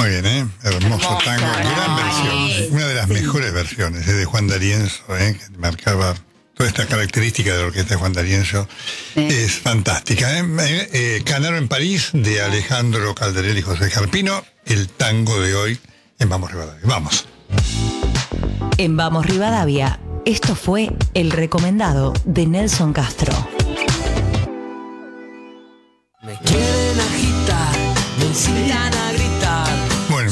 Muy bien, hermoso tango, gran Ay, versión, una de las mejores versiones, de Juan D'Arienzo, que marcaba toda esta característica de la orquesta de Juan D'Arienzo. Es fantástica. Canaro en París, de Alejandro Calderel y José Jarpino, el tango de hoy en Vamos Rivadavia. Vamos. En Vamos Rivadavia, esto fue el recomendado de Nelson Castro. Me quieren agitar, me incitan a gritar. Bueno,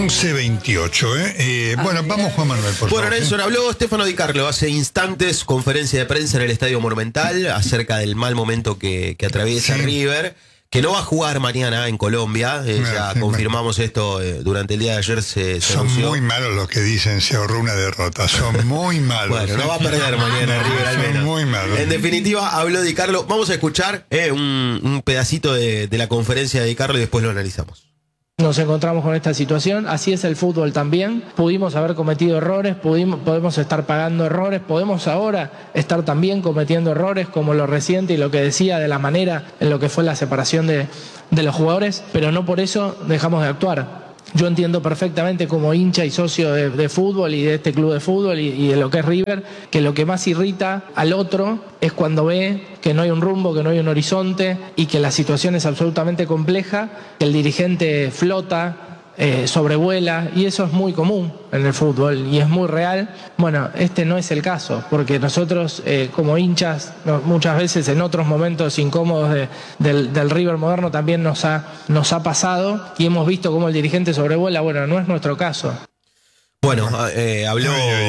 11:28, Bueno, vamos, Juan Manuel, por Bueno, favor. Nelson, habló Stefano Di Carlo hace instantes, conferencia de prensa en el Estadio Monumental, acerca del mal momento que atraviesa River, que no va a jugar mañana en Colombia. Ya confirmamos esto durante el día de ayer. Se Son anunció. muy malos los que dicen se ahorró una derrota. Son muy malos. Bueno, no va a perder mañana River al Son menos. muy malos. En definitiva, habló Di Carlo. Vamos a escuchar un pedacito de la conferencia de Di Carlo y después lo analizamos. Nos encontramos con esta situación, así es el fútbol también, pudimos haber cometido errores, podemos estar pagando errores, podemos ahora estar también cometiendo errores como lo reciente y lo que decía de la manera en lo que fue la separación de los jugadores, pero no por eso dejamos de actuar. Yo entiendo perfectamente como hincha y socio de fútbol y de este club de fútbol y de lo que es River, que lo que más irrita al otro es cuando ve que no hay un rumbo, que no hay un horizonte y que la situación es absolutamente compleja, que el dirigente flota, sobrevuela, y eso es muy común en el fútbol y es muy real. Bueno, este no es el caso, porque nosotros como hinchas muchas veces en otros momentos incómodos del River moderno también nos ha pasado y hemos visto cómo el dirigente sobrevuela. Bueno, no es nuestro caso. Bueno, habló,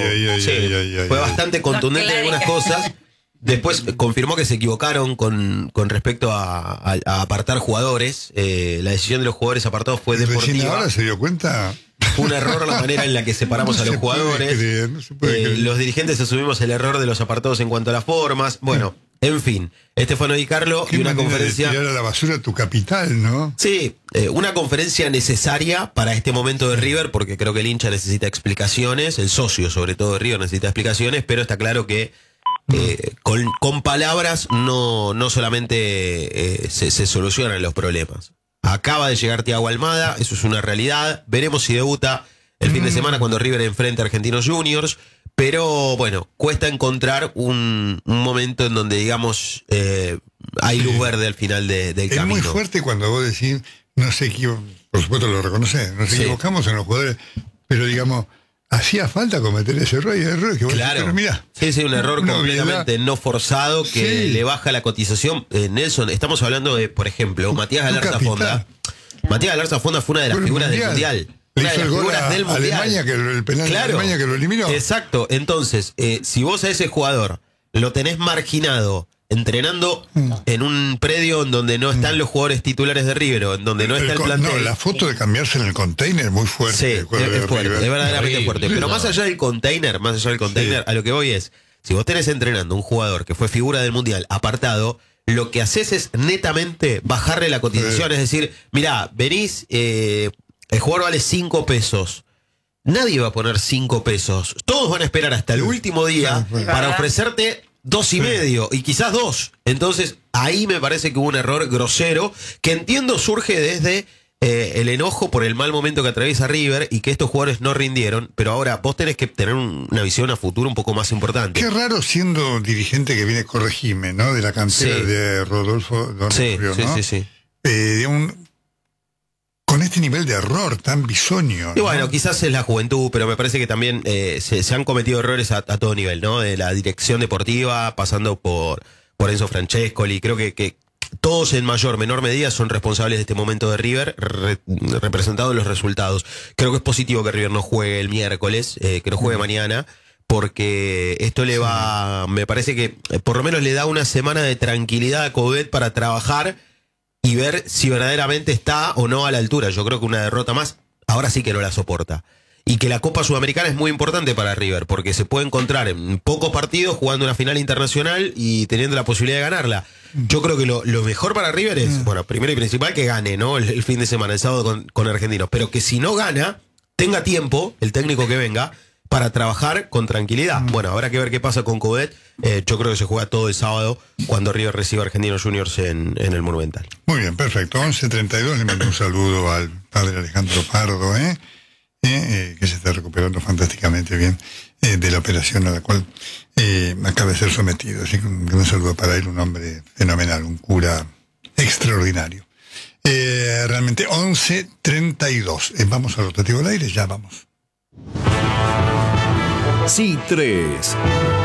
fue bastante contundente en algunas cosas. Después confirmó que se equivocaron con respecto a apartar jugadores. La decisión de los jugadores apartados fue deportiva. ¿Ahora se dio cuenta? Fue un error la manera en la que separamos a los jugadores. No se puede creer. Los dirigentes asumimos el error de los apartados en cuanto a las formas. Bueno, en fin. Stefano Di Carlo y una conferencia. De tirar a la basura tu capital, ¿no? Sí, una conferencia necesaria para este momento de River, porque creo que el hincha necesita explicaciones, el socio sobre todo de River necesita explicaciones, pero está claro que con palabras no solamente se solucionan los problemas. Acaba de llegar Thiago Almada, eso es una realidad. Veremos si debuta el fin de semana cuando River enfrente a Argentinos Juniors. Pero bueno, cuesta encontrar un momento en donde, digamos, hay luz verde al final del camino. Es muy fuerte cuando vos decís, no sé, por supuesto lo reconocés, nos equivocamos en los jugadores, pero digamos, hacía falta cometer ese error y errores que claro. Pero mirá, Sí, un error completamente no forzado que le baja la cotización. Nelson, estamos hablando de, por ejemplo, Matías Galarza Fonda. Matías Galarza Fonda fue una de las figuras del Mundial. Una de las figuras del Mundial. Alemania, el penal de Alemania que lo eliminó. Exacto. Entonces, si vos a ese jugador lo tenés marginado, entrenando en un predio en donde no están los jugadores titulares de River, o en donde no está el plantel. No, la foto de cambiarse en el container es muy fuerte. Sí, es fuerte, es verdaderamente fuerte. Pero más allá del container, a lo que voy es, si vos tenés entrenando un jugador que fue figura del Mundial apartado, lo que haces es netamente bajarle la cotización. Es decir, mirá, venís, el jugador vale 5 pesos. Nadie va a poner 5 pesos. Todos van a esperar hasta el último día para ofrecerte 2,5 y quizás 2. Entonces, ahí me parece que hubo un error grosero que entiendo surge desde el enojo por el mal momento que atraviesa River y que estos jugadores no rindieron, pero ahora vos tenés que tener una visión a futuro un poco más importante. Qué raro siendo dirigente que viene, corregime, ¿no? De la cantera de Rodolfo Donofrio, ¿no? Sí. Con este nivel de error tan bisoño, Y ¿no? bueno, quizás es la juventud, pero me parece que también se han cometido errores a todo nivel, ¿no? De la dirección deportiva, pasando por Enzo Francescoli. Creo que todos en mayor, menor medida son responsables de este momento de River, representado en los resultados. Creo que es positivo que River no juegue el miércoles, que no juegue mañana, porque esto le va, me parece que por lo menos le da una semana de tranquilidad a Coudet para trabajar y ver si verdaderamente está o no a la altura. Yo creo que una derrota más, ahora sí que no la soporta. Y que la Copa Sudamericana es muy importante para River, porque se puede encontrar en pocos partidos jugando una final internacional y teniendo la posibilidad de ganarla. Yo creo que lo mejor para River es, bueno, primero y principal que gane, ¿no? El fin de semana, el sábado con Argentinos. Pero que si no gana, tenga tiempo, el técnico que venga, para trabajar con tranquilidad. Bueno, habrá que ver qué pasa con Coudet. Yo creo que se juega todo el sábado cuando River reciba a Argentinos Juniors en el Monumental. Muy bien, perfecto. 11:32, le mando un saludo al padre Alejandro Pardo, que se está recuperando fantásticamente bien de la operación a la cual acaba de ser sometido. Así que un saludo para él, un hombre fenomenal, un cura extraordinario. Realmente 11:32. Vamos al rotativo al aire, ya vamos. Sí 3.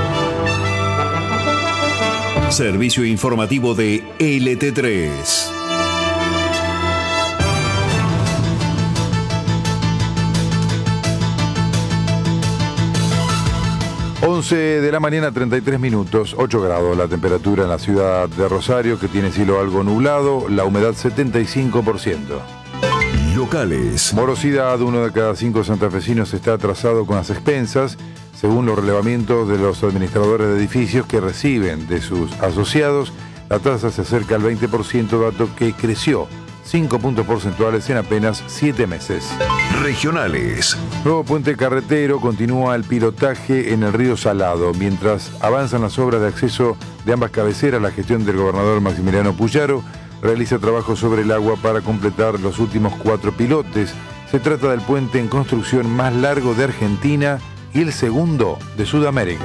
Servicio informativo de LT3. 11 de la mañana, 33 minutos, 8 grados la temperatura en la ciudad de Rosario, que tiene cielo algo nublado, la humedad 75%. Locales. Morosidad, 1 de cada 5 santafesinos está atrasado con las expensas, según los relevamientos de los administradores de edificios que reciben de sus asociados. La tasa se acerca al 20%, dato que creció 5 puntos porcentuales en apenas 7 meses. Regionales. Nuevo puente carretero, continúa el pilotaje en el río Salado. Mientras avanzan las obras de acceso de ambas cabeceras, la gestión del gobernador Maximiliano Puyaro realiza trabajo sobre el agua para completar los últimos 4 pilotes. Se trata del puente en construcción más largo de Argentina y el segundo de Sudamérica.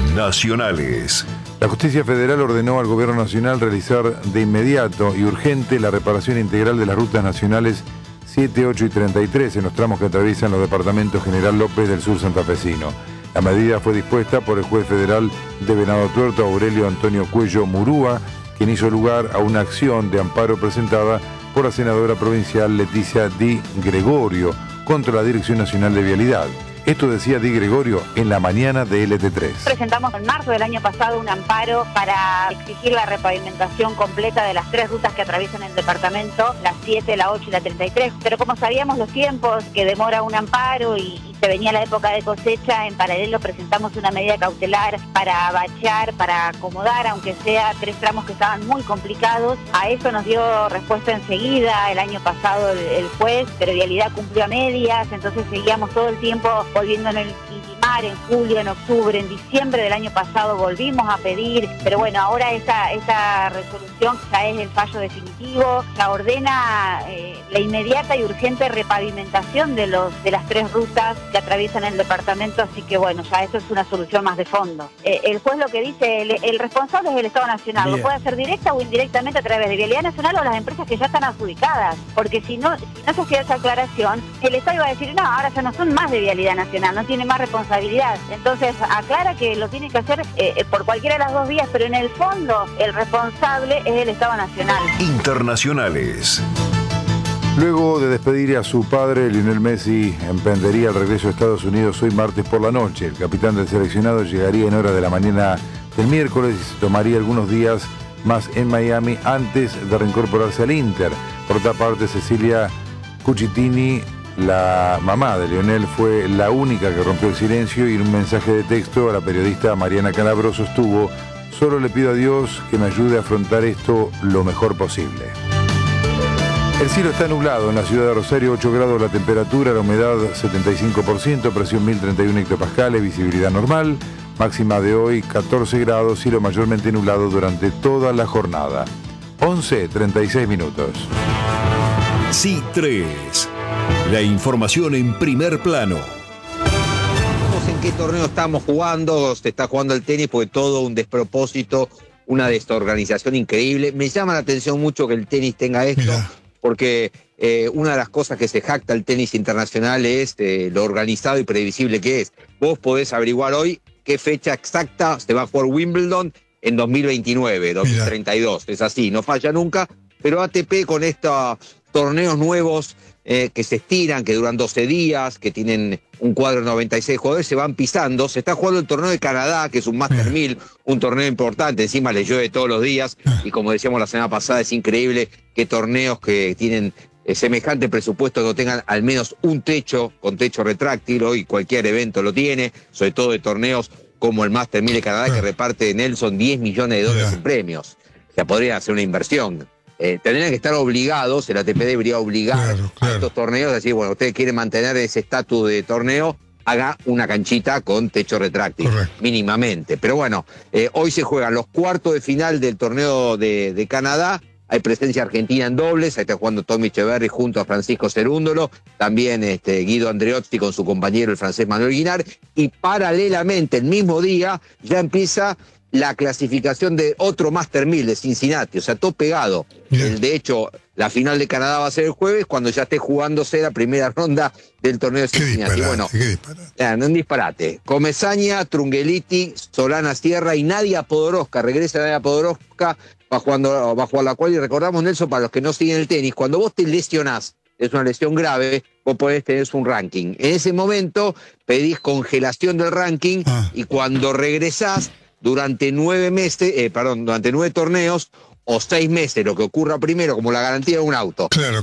Nacionales. La Justicia Federal ordenó al Gobierno Nacional realizar de inmediato y urgente la reparación integral de las rutas nacionales 7, 8 y 33 en los tramos que atraviesan los departamentos General López del sur santafesino. La medida fue dispuesta por el juez federal de Venado Tuerto, Aurelio Antonio Cuello Murúa, quien hizo lugar a una acción de amparo presentada por la senadora provincial Leticia Di Gregorio contra la Dirección Nacional de Vialidad. Esto decía Di Gregorio en la mañana de LT3. Presentamos en marzo del año pasado un amparo para exigir la repavimentación completa de las 3 rutas que atraviesan el departamento, la 7, la 8 y la 33. Pero como sabíamos los tiempos que demora un amparo y se venía la época de cosecha, en paralelo presentamos una medida cautelar para bachar, para acomodar, aunque sea 3 tramos que estaban muy complicados. A eso nos dio respuesta enseguida el año pasado el juez, pero Vialidad cumplió a medias, entonces seguíamos todo el tiempo volviéndonos intimar en julio, en octubre, en diciembre del año pasado volvimos a pedir, pero bueno, ahora esta resolución ya es el fallo definitivo, ya ordena la inmediata y urgente repavimentación de las 3 rutas que atraviesan el departamento, así que bueno, ya eso es una solución más de fondo. El juez lo que dice, el responsable es el Estado Nacional, bien. Lo puede hacer directa o indirectamente a través de Vialidad Nacional o las empresas que ya están adjudicadas, porque si no se hacía esa aclaración, el Estado iba a decir, no, ahora ya no son más de Vialidad Nacional, no tiene más responsabilidad. Entonces aclara que lo tiene que hacer por cualquiera de las 2 vías, pero en el fondo el responsable es el Estado Nacional. Internacionales. Luego de despedir a su padre, Lionel Messi emprendería el regreso a Estados Unidos hoy martes por la noche. El capitán del seleccionado llegaría en horas de la mañana del miércoles y se tomaría algunos días más en Miami antes de reincorporarse al Inter. Por otra parte, Cecilia Cucitini, la mamá de Lionel, fue la única que rompió el silencio y en un mensaje de texto a la periodista Mariana Calabro sostuvo: solo le pido a Dios que me ayude a afrontar esto lo mejor posible. El cielo está nublado en la ciudad de Rosario, 8 grados la temperatura, la humedad 75%, presión 1031 hectopascales, visibilidad normal, máxima de hoy 14 grados, cielo mayormente nublado durante toda la jornada. 11:36 minutos. Sí 3. La información en primer plano. ¿En qué torneo estamos jugando? Se está jugando el tenis porque todo un despropósito, una desorganización increíble. Me llama la atención mucho que el tenis tenga esto. Mira. Porque una de las cosas que se jacta el tenis internacional es lo organizado y previsible que es. Vos podés averiguar hoy qué fecha exacta se va a jugar Wimbledon en 2029, 2032. Mira. Es así, no falla nunca. Pero ATP con estos torneos nuevos que se estiran, que duran 12 días, que tienen un cuadro de 96 jugadores, se van pisando. Se está jugando el torneo de Canadá, que es un Master 1000, un torneo importante, encima le llueve todos los días, y como decíamos la semana pasada, es increíble que torneos que tienen semejante presupuesto no tengan al menos un techo, con techo retráctil. Hoy cualquier evento lo tiene, sobre todo de torneos como el Master 1000 de Canadá, que reparte Nelson $10 millones en premios. O sea, podría hacer una inversión. Tendrían que estar obligados, el ATP debería obligar a estos torneos a decir, bueno, ustedes quieren mantener ese estatus de torneo, haga una canchita con techo retráctil, mínimamente. Pero bueno, hoy se juegan los cuartos de final del torneo de Canadá hay presencia argentina en dobles, ahí está jugando Tommy Echeverry junto a Francisco Cerúndolo, también Guido Andreotti con su compañero el francés Manuel Guinard, y paralelamente el mismo día ya empieza la clasificación de otro Master 1000 de Cincinnati, o sea, todo pegado. De hecho, la final de Canadá va a ser el jueves, cuando ya esté jugándose la primera ronda del torneo de Cincinnati. Qué disparate. Un disparate. Comesaña, Trungeliti, Solana Sierra y Nadia Podoroska. Regresa Nadia Podoroska bajo la cual, y recordamos, Nelson, para los que no siguen el tenis, cuando vos te lesionás, es una lesión grave, vos podés tener un ranking. En ese momento pedís congelación del ranking y cuando regresás, durante 9 torneos o 6 meses, lo que ocurra primero, como la garantía de un auto. Claro.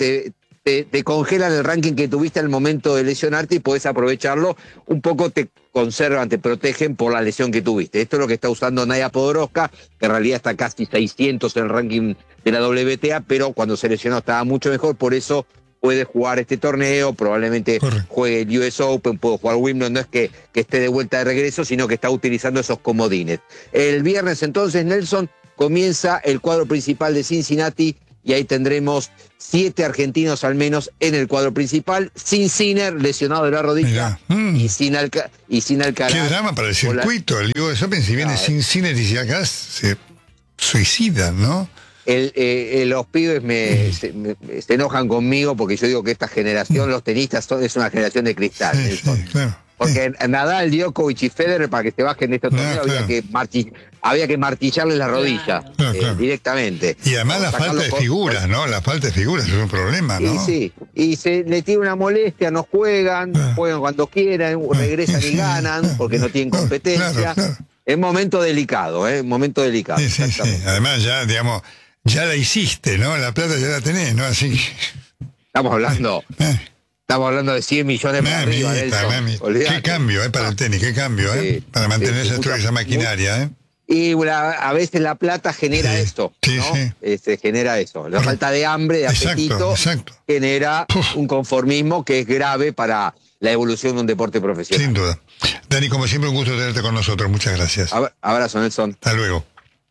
Te congelan el ranking que tuviste al momento de lesionarte y podés aprovecharlo. Un poco te conservan, te protegen por la lesión que tuviste. Esto es lo que está usando Nadia Podoroska, que en realidad está casi 600 en el ranking de la WTA, pero cuando se lesionó estaba mucho mejor, por eso puede jugar este torneo, probablemente juegue el US Open, puede jugar Wimbledon, no es que esté de vuelta de regreso, sino que está utilizando esos comodines. El viernes entonces, Nelson, comienza el cuadro principal de Cincinnati y ahí tendremos 7 argentinos al menos en el cuadro principal, sin Sinner, lesionado de la rodilla, y sin Alcaraz. Qué drama para el circuito, el US Open, si viene sin Sinner y sin Alcaraz, se suicidan, ¿no? Los pibes se enojan conmigo porque yo digo que esta generación, los tenistas, es una generación de cristal. Claro. Porque Nadal, Djokovic y Federer, para que se bajen de este torneo, había que martillarles la rodilla directamente. Y además la falta de figuras, ¿no? La falta de figuras es un problema, ¿no? Sí. Y se le tiene una molestia, no juegan cuando quieran, regresan y ganan porque no tienen competencia. Claro. Es momento delicado, momento delicado. Sí. Además ya, digamos, ya la hiciste, ¿no? La plata ya la tenés, ¿no? Así que... Estamos hablando de 100 millones para arriba. Qué cambio, para el tenis, qué cambio, para mantener esa maquinaria, Y a veces la plata genera esto, ¿no? Genera eso. La falta de hambre, de apetito, genera un conformismo que es grave para la evolución de un deporte profesional. Sin duda. Dani, como siempre, un gusto tenerte con nosotros. Muchas gracias. Abrazo, Nelson. Hasta luego.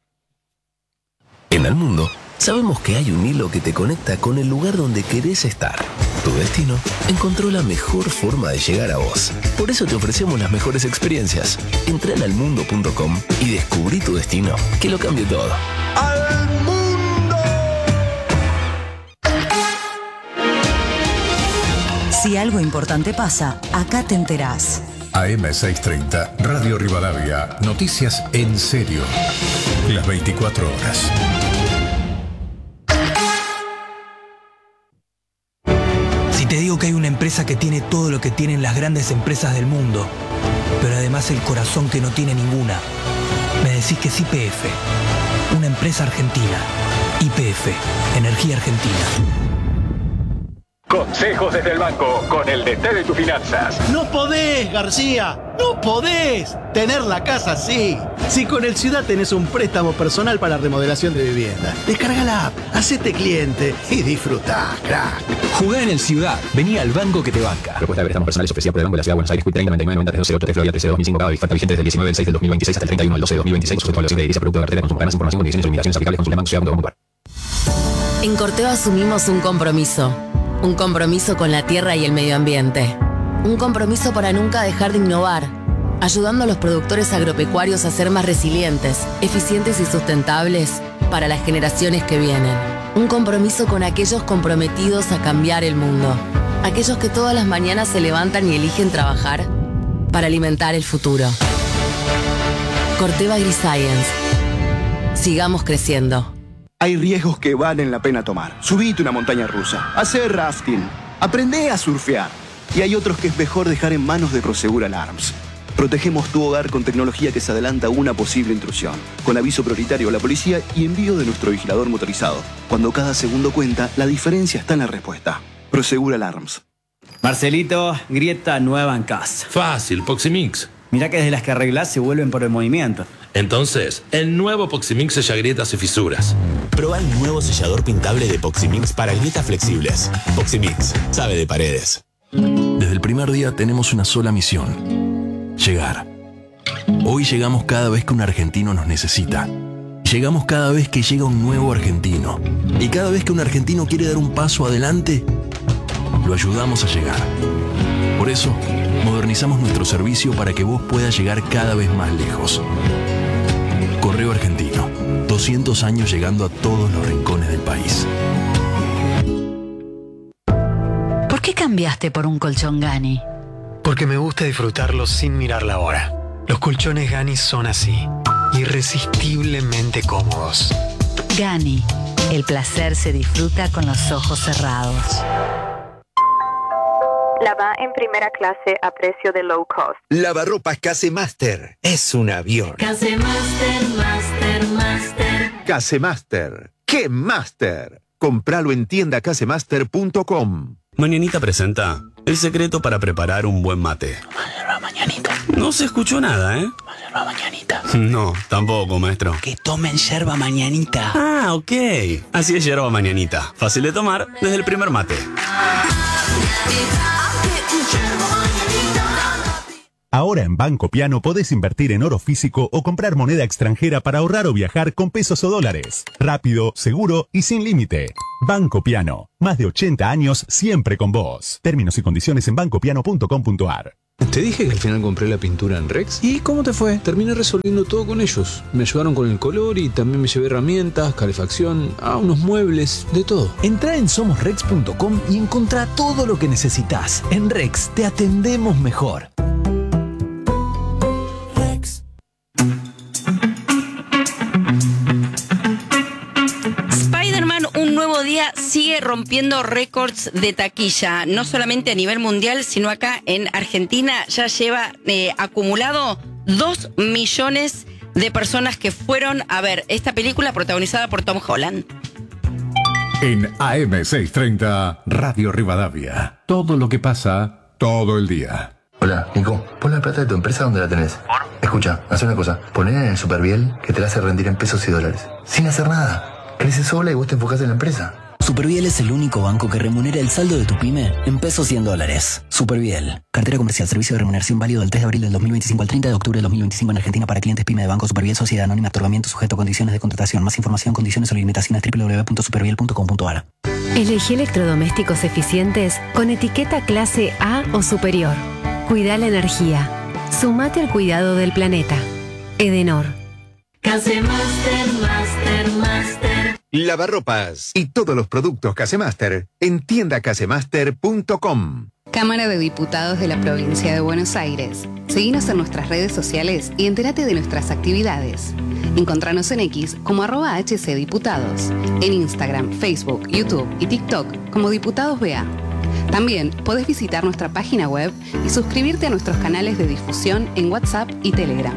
En el mundo, sabemos que hay un hilo que te conecta con el lugar donde querés estar. Tu destino encontró la mejor forma de llegar a vos. Por eso te ofrecemos las mejores experiencias. Entra en almundo.com y descubrí tu destino, que lo cambie todo. ¡Al mundo! Si algo importante pasa, acá te enterás. AM630, Radio Rivadavia, noticias en serio. Las 24 horas. Si te digo que hay una empresa que tiene todo lo que tienen las grandes empresas del mundo, pero además el corazón que no tiene ninguna, me decís que es YPF, una empresa argentina. YPF, Energía Argentina. Consejos desde el banco con el DT de tus finanzas. No podés, García, no podés tener la casa así. Si con el Ciudad tenés un préstamo personal para remodelación de vivienda, descarga la app, hacete cliente y disfrutá, crack. Jugá en el Ciudad, vení al banco que te banca. Propuesta de préstamos personales ofrecida por el Banco de la Ciudad de Buenos Aires, 30 99 90 308 Florida 13 2005, cada vigente desde el 19 del 6 del 2026 hasta el 31 del 12 del 2026, sujeto a la de producto de cartera, consumo, ganas, información, condiciones y limitaciones aplicables, consumo, En Corteo asumimos un compromiso con la tierra y el medio ambiente. Un compromiso para nunca dejar de innovar, ayudando a los productores agropecuarios a ser más resilientes, eficientes y sustentables para las generaciones que vienen. Un compromiso con aquellos comprometidos a cambiar el mundo, aquellos que todas las mañanas se levantan y eligen trabajar para alimentar el futuro. Corteva AgriScience. Sigamos creciendo. Hay riesgos que valen la pena tomar. Subite una montaña rusa, hacer rafting, aprende a surfear. Y hay otros que es mejor dejar en manos de Prosegur Alarms. Protegemos tu hogar con tecnología que se adelanta a una posible intrusión, con aviso prioritario a la policía y envío de nuestro vigilador motorizado. Cuando cada segundo cuenta, la diferencia está en la respuesta. Prosegur Alarms. Marcelito, grieta nueva en casa. Fácil, Poximix. Mirá que desde las que arreglás se vuelven por el movimiento. Entonces, el nuevo Poximix sella grietas y fisuras. Proba el nuevo sellador pintable de Poximix para grietas flexibles. Poximix, sabe de paredes. Desde el primer día tenemos una sola misión: llegar. Hoy llegamos cada vez que un argentino nos necesita. Y Llegamos cada vez que llega un nuevo argentino. Y cada vez que un argentino quiere dar un paso adelante, lo ayudamos a llegar. Por eso, modernizamos nuestro servicio para que vos puedas llegar cada vez más lejos. Correo Argentino. 200 años llegando a todos los rincones del país. ¿Por qué cambiaste por un colchón Gani? Porque me gusta disfrutarlo sin mirar la hora. Los colchones Gani son así, irresistiblemente cómodos. Gani, el placer se disfruta con los ojos cerrados. Lava en primera clase a precio de low cost. Lavarropas Casemaster. Es un avión. Casemaster, Master. Casemaster. ¡Qué Master! Compralo en tiendacasemaster.com. Mañanita presenta el secreto para preparar un buen mate. Mañanita. No se escuchó nada, ¿eh? Yerba mañanita. No, tampoco, maestro. Que tomen yerba mañanita. Ah, ok. Así es yerba mañanita. Fácil de tomar desde el primer mate. Ahora en Banco Piano podés invertir en oro físico o comprar moneda extranjera para ahorrar o viajar con pesos o dólares. Rápido, seguro y sin límite. Banco Piano. Más de 80 años siempre con vos. Términos y condiciones en bancopiano.com.ar. Te dije que al final compré la pintura en Rex. ¿Y cómo te fue? Terminé resolviendo todo con ellos. Me ayudaron con el color y también me llevé herramientas, calefacción, unos muebles, de todo. Entrá en somosrex.com y encontrá todo lo que necesitas. En Rex te atendemos mejor. Spider-Man, un nuevo día, sigue rompiendo récords de taquilla, no solamente a nivel mundial, sino acá en Argentina. Ya lleva acumulado 2 millones de personas que fueron a ver esta película protagonizada por Tom Holland. En AM630, Radio Rivadavia. Todo lo que pasa, todo el día. Hola, Nico, pon la plata de tu empresa donde la tenés. Escucha, haz una cosa. Ponela en el Superviel que te la hace rendir en pesos y dólares. Sin hacer nada. Crece sola y vos te enfocás en la empresa. Superviel es el único banco que remunera el saldo de tu pyme en pesos y en dólares. Superviel. Cartera comercial. Servicio de remuneración válido del 3 de abril del 2025 al 30 de octubre del 2025 en Argentina para clientes pyme de Banco Superviel Sociedad Anónima. Otorgamiento sujeto a condiciones de contratación. Más información, condiciones o limitaciones www.superviel.com.ar. Elegí electrodomésticos eficientes con etiqueta clase A o superior. Cuida la energía. Sumate al cuidado del planeta. Edenor. Casemaster. Lavarropas y todos los productos Casemaster en tiendacasemaster.com. Cámara de Diputados de la Provincia de Buenos Aires. Seguinos en nuestras redes sociales y entérate de nuestras actividades. Encontranos en X como @HCDiputados, en Instagram, Facebook, YouTube y TikTok como Diputados BA. También podés visitar nuestra página web y suscribirte a nuestros canales de difusión en WhatsApp y Telegram.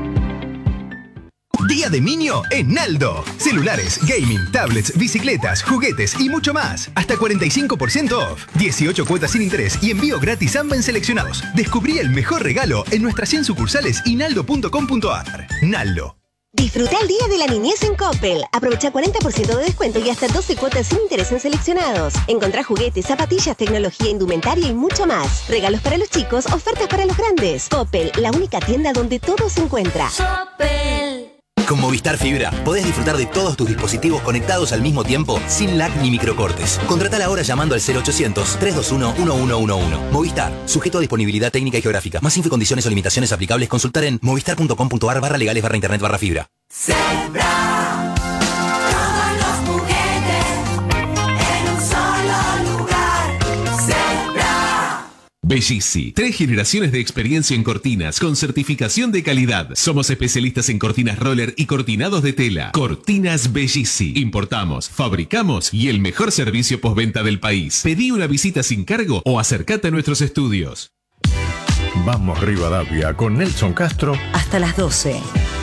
Día de Niño en Naldo. Celulares, gaming, tablets, bicicletas, juguetes y mucho más. Hasta 45% off. 18 cuotas sin interés y envío gratis AMBA en seleccionados. Descubrí el mejor regalo en nuestras 100 sucursales y naldo.com.ar. Naldo. Disfruta el Día de la Niñez en Coppel. Aprovecha 40% de descuento y hasta 12 cuotas sin interés en seleccionados. Encontrá juguetes, zapatillas, tecnología, indumentaria y mucho más. Regalos para los chicos, ofertas para los grandes. Coppel, la única tienda donde todo se encuentra. Coppel. Con Movistar Fibra podés disfrutar de todos tus dispositivos conectados al mismo tiempo sin lag ni microcortes. Contratala ahora llamando al 0800-321-1111. Movistar, sujeto a disponibilidad técnica y geográfica. Más info y condiciones o limitaciones aplicables, consultar en movistar.com.ar/legales/internet/fibra. Bellissi, 3 generaciones de experiencia en cortinas con certificación de calidad. Somos especialistas en cortinas roller y cortinados de tela. Cortinas Bellissi. Importamos, fabricamos y el mejor servicio postventa del país. Pedí una visita sin cargo o acércate a nuestros estudios. Vamos Rivadavia con Nelson Castro. Hasta las 12.